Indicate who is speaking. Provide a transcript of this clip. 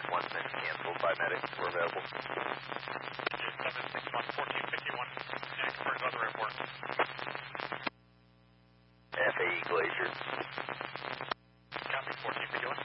Speaker 1: One's been canceled by medics. We're available.
Speaker 2: 761, 1451, Expert weather report.
Speaker 1: FAE Glacier.
Speaker 2: Copy, 1451.